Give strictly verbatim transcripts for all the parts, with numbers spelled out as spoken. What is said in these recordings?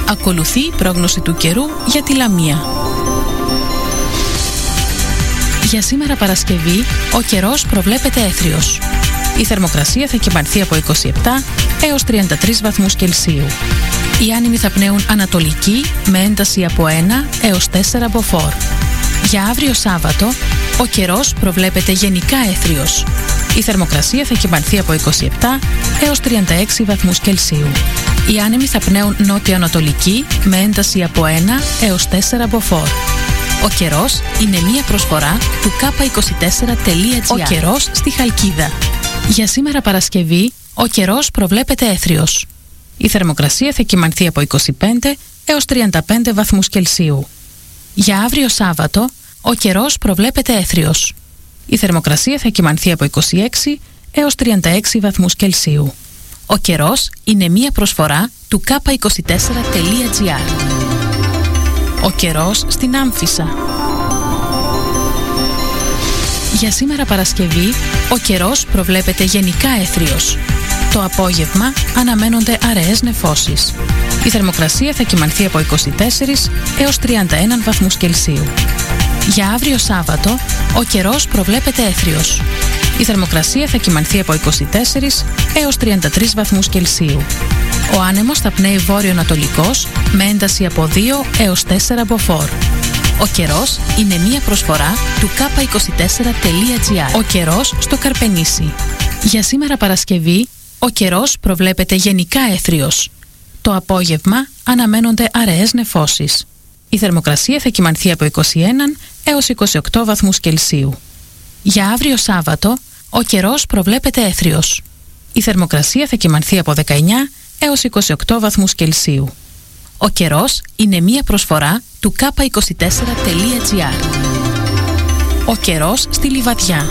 Ακολουθεί η πρόγνωση του καιρού για τη Λαμία. Για σήμερα Παρασκευή, ο καιρός προβλέπεται έθριος. Η θερμοκρασία θα κυμανθεί από είκοσι επτά έως τριάντα τρεις βαθμούς Κελσίου. Οι άνεμοι θα πνέουν ανατολική με ένταση από ένα έως τέσσερα μποφόρ. Για αύριο Σάββατο, ο καιρός προβλέπεται γενικά έθριος. Η θερμοκρασία θα κυμανθεί από είκοσι επτά έως τριάντα έξι βαθμούς Κελσίου. Οι άνεμοι θα πνέουν νότιο-ανατολική με ένταση από ένα έως τέσσερα μποφόρ. Ο καιρός είναι μία προσφορά του κάπα είκοσι τέσσερα τελεία τζι άρ. Ο καιρός στη Χαλκίδα. Για σήμερα Παρασκευή, ο καιρός προβλέπεται έθριος. Η θερμοκρασία θα κυμανθεί από είκοσι πέντε έως τριάντα πέντε βαθμούς Κελσίου. Για αύριο Σάββατο, ο καιρός προβλέπεται έθριος. Η θερμοκρασία θα κυμανθεί από είκοσι έξι έως τριάντα έξι βαθμούς Κελσίου. Ο καιρός είναι μία προσφορά του κάπα είκοσι τέσσερα τελεία τζι άρ. Ο καιρός στην Άμφισσα. Για σήμερα Παρασκευή, ο καιρός προβλέπεται γενικά έθριος. Το απόγευμα αναμένονται αραιές νεφώσεις. Η θερμοκρασία θα κυμανθεί από είκοσι τέσσερα έως τριάντα ένα βαθμούς Κελσίου. Για αύριο Σάββατο, ο καιρός προβλέπεται έθριος. Η θερμοκρασία θα κυμανθεί από είκοσι τέσσερα έως τριάντα τρεις βαθμούς Κελσίου. Ο άνεμος θα πνέει βόρειο-ανατολικός με ένταση από δύο έως τέσσερα μποφόρ. Ο καιρός είναι μία προσφορά του κάπα είκοσι τέσσερα τελεία τζι άρ. Ο καιρός στο Καρπενήσι. Για σήμερα Παρασκευή, ο καιρός προβλέπεται γενικά έθριος. Το απόγευμα αναμένονται αραιές νεφώσεις. Η θερμοκρασία θα κυμανθεί από είκοσι ένα έως είκοσι οκτώ βαθμούς Κελσίου. Για αύριο Σάββατο, ο καιρός προβλέπεται έθριος. Η θερμοκρασία θα κυμανθεί από δεκαεννιά έως είκοσι οκτώ βαθμούς Κελσίου. Ο καιρός είναι μία προσφορά του κάπα είκοσι τέσσερα τελεία τζι άρ. Ο καιρός στη Λιβαδιά.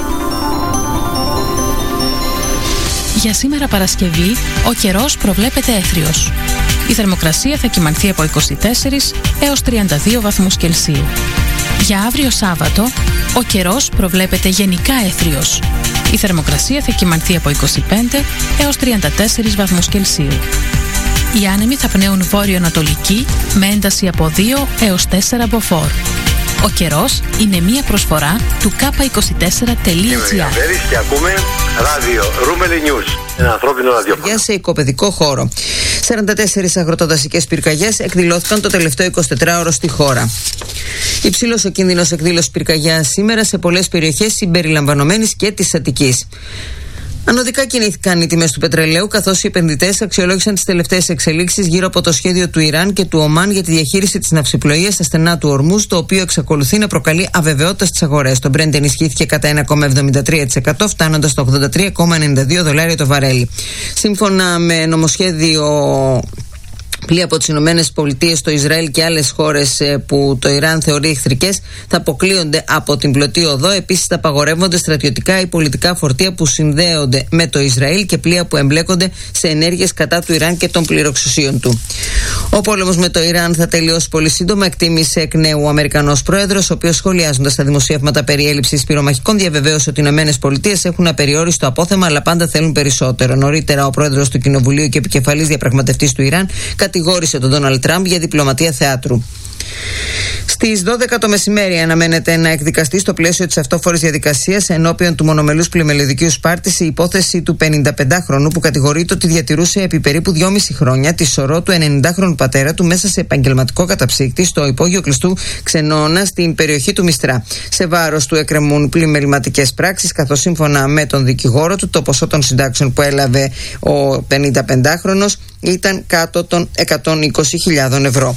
Για σήμερα Παρασκευή, ο καιρός προβλέπεται έθριος. Η θερμοκρασία θα κυμανθεί από είκοσι τέσσερα έως τριάντα δύο βαθμούς Κελσίου. Για αύριο Σάββατο, ο καιρός προβλέπεται γενικά έθριος. Η θερμοκρασία θα κυμανθεί από είκοσι πέντε έως τριάντα τέσσερα βαθμούς Κελσίου. Οι άνεμοι θα πνέουν βόρειο-ανατολική με ένταση από δύο έως τέσσερα μποφόρ. Ο καιρός είναι μία προσφορά του κάπα είκοσι τέσσερα τελεία τζι άρ. Και ακούμε ράδιο Ρούμελι News, ένα ανθρώπινο ραδιόφωνο. Σε οικοπαιδικό χώρο. σαράντα τέσσερις αγροτοδασικές πυρκαγιές εκδηλώθηκαν το τελευταίο εικοσιτετράωρο στη χώρα. Υψηλός ο κίνδυνος εκδήλωσης πυρκαγιάς σήμερα σε πολλές περιοχές συμπεριλαμβανομένης και της Αττικής. Ανωδικά κινήθηκαν οι τιμές του πετρελαίου, καθώς οι επενδυτές αξιολόγησαν τις τελευταίες εξελίξεις γύρω από το σχέδιο του Ιράν και του Ομάν για τη διαχείριση της ναυσιπλοείας στα στενά του Ορμούζ, το οποίο εξακολουθεί να προκαλεί αβεβαιότητα στις αγορές. Το Brent ενισχύθηκε κατά ένα κόμμα εβδομήντα τρία τοις εκατό, φτάνοντας στο ογδόντα τρία κόμμα ενενήντα δύο δολάρια το βαρέλι. Σύμφωνα με νομοσχέδιο πλοία από τις Ηνωμένες Πολιτείες, το Ισραήλ και άλλες χώρες που το Ιράν θεωρεί εχθρικές θα αποκλείονται από την πλωτή οδό. Επίσης θα απαγορεύονται στρατιωτικά ή πολιτικά φορτία που συνδέονται με το Ισραήλ και πλοία που εμπλέκονται σε ενέργειες κατά του Ιράν και των πληροξουσίων του. Ο πόλεμος με το Ιράν θα τελειώσει πολύ σύντομα, εκτίμησε εκ νέου ο Αμερικανός πρόεδρος, ο οποίος, σχολιάζοντας τα δημοσιεύματα περί έλλειψης πυρομαχικών, διαβεβαίωσε ότι οι Ηνωμένες Πολιτείες έχουν απεριόριστο απόθεμα, αλλά πάντα θέλουν περισσότερο. Νωρίτερα, ο πρόεδρος του Κοινοβουλίου και επικεφαλής διαπραγματευτής του Ιράν κατηγόρησε τον Ντόναλντ Τραμπ για διπλωματία θεάτρου. Στις δώδεκα το μεσημέρι αναμένεται να εκδικαστεί στο πλαίσιο της αυτόφορης διαδικασίας ενώπιον του μονομελούς πλημελαιδικίου Σπάρτης η υπόθεση του πενηνταπεντάχρονου που κατηγορείται ότι διατηρούσε επί περίπου δυόμιση χρόνια τη σωρό του ενενηντάχρονου πατέρα του μέσα σε επαγγελματικό καταψύκτη στο υπόγειο κλειστού Ξενώνα στην περιοχή του Μιστρά. Σε βάρος του εκκρεμούν πλημεληματικές πράξεις, καθώς σύμφωνα με τον δικηγόρο του το ποσό των συντάξεων που έλαβε ο πενηνταπεντάχρονος ήταν κάτω των εκατόν είκοσι χιλιάδων ευρώ.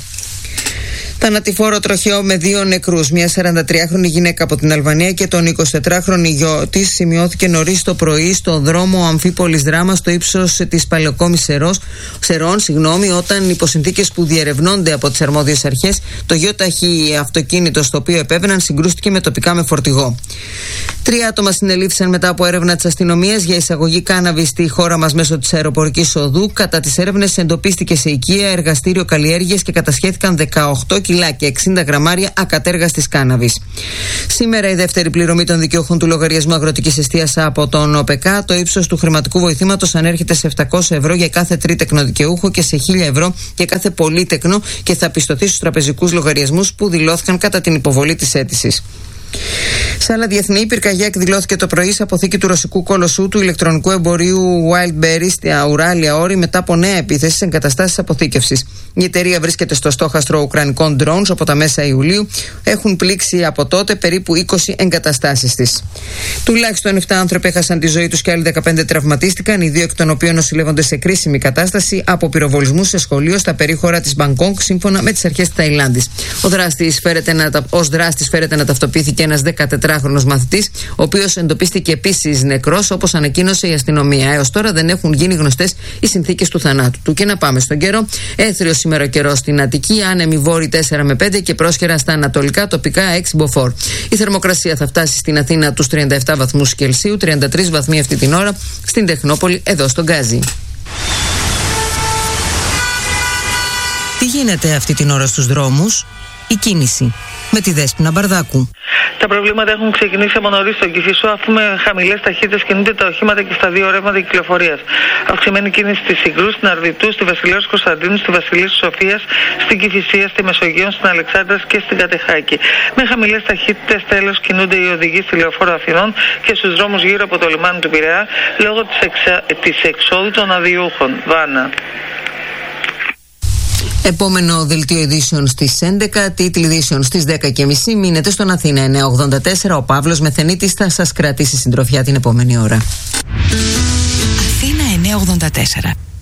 Θανατηφόρο τροχαίο με δύο νεκρούς. Μια σαραντατριάχρονη γυναίκα από την Αλβανία και τον εικοσιτετράχρονη γιο της σημειώθηκε νωρίς το πρωί στο δρόμο Αμφίπολης Δράμα στο ύψος της Παλαιοκόμης Σερών, συγγνώμη, όταν υπό συνθήκες που διερευνώνται από τις αρμόδιες αρχές το γιοταχή αυτοκίνητο στο οποίο επέβαιναν συγκρούστηκε με τοπικά με φορτηγό. Τρία άτομα συνελήφθησαν μετά από έρευνα της αστυνομίας για εισαγωγή κάναβη στη χώρα μας μέσω της αεροπορικής οδού. Κατά τις έρευνες εντοπίστηκε σε οικία, εργαστήριο καλλιέργειας και κατασχέθηκαν δεκαοκτώ κιλά και εξήντα γραμμάρια ακατέργαστης κάναβης. Σήμερα η δεύτερη πληρωμή των δικαιούχων του λογαριασμού αγροτικής εστίας από τον ΟΠΕΚΑ. Το ύψος του χρηματικού βοηθήματος ανέρχεται σε επτακόσια ευρώ για κάθε τρίτεκνο δικαιούχο και σε χίλια ευρώ για κάθε πολύτεκνο και θα πιστωθεί στους τραπεζικούς λογαριασμούς που δηλώθηκαν κατά την υποβολή της αίτησης. Σε άλλα διεθνή, η πυρκαγιά εκδηλώθηκε το πρωί σε αποθήκη του ρωσικού κολοσσού του ηλεκτρονικού εμπορίου Wildberries στα Ουράλια Όρη μετά από νέα επίθεση σε εγκαταστάσεις αποθήκευσης. Η εταιρεία βρίσκεται στο στόχαστρο ουκρανικών drones από τα μέσα Ιουλίου. Έχουν πλήξει από τότε περίπου είκοσι εγκαταστάσεις της. Τουλάχιστον επτά άνθρωποι έχασαν τη ζωή τους και άλλοι δεκαπέντε τραυματίστηκαν, οι δύο εκ των οποίων νοσηλεύονται σε κρίσιμη κατάσταση από πυροβολισμούς σε σχολείο στα περίχωρα της Μπαγκόγκ, σύμφωνα με τις αρχές της Ταϊλάνδης. Ο δράστης φέρεται να, ως δράστης φέρεται να ταυτοποιήθηκε ένας δεκατετράχρονος μαθητής, ο οποίος εντοπίστηκε επίσης νεκρός, όπως ανακοίνωσε η αστυνομία. Έως τώρα δεν έχουν γίνει γνωστές οι συνθήκες του θανάτου του. Και να πάμε στον καιρό. Έθριος σήμερα ο καιρός στην Αττική, άνεμοι βόρειοι τέσσερα με πέντε και πρόσχερα στα ανατολικά, τοπικά έξι μποφόρ. Η θερμοκρασία θα φτάσει στην Αθήνα τους τριάντα επτά βαθμούς Κελσίου, τριάντα τρεις βαθμοί αυτή την ώρα στην Τεχνόπολη, εδώ στον Γκάζι. Τι γίνεται αυτή την ώρα στους δρόμους? Η κίνηση με τη Δέσποινα Μπαρδάκου. Τα προβλήματα έχουν ξεκινήσει από νωρίς στον Κηφισό, αφού με χαμηλές ταχύτητες κινούνται τα οχήματα και στα δύο ρεύματα κυκλοφορίας. Αυξημένη κίνηση στη Συγκρού, στην Αρδιτού, στη Βασιλέως Κωνσταντίνου, στη Βασιλής Σοφίας, στην Κηφισία, στη Μεσογείο, στην Αλεξάνδρας και στην Κατεχάκη. Με χαμηλές ταχύτητες τέλος κινούνται οι οδηγοί στη Λεωφόρο Αθηνών και στους δρόμους γύρω από το λιμάνι του Πειραιά λόγω της, εξα... της εξόδου των αδειούχων. Βάνα. Επόμενο δελτίο ειδήσεων στις έντεκα, τίτλοι ειδήσεων στις δέκα και μισή. Μείνετε στον Αθήνα εννιακόσια ογδόντα τέσσερα. Ο Παύλος Μεθενίτης θα σας κρατήσει συντροφιά την επόμενη ώρα. Αθήνα εννιακόσια ογδόντα τέσσερα.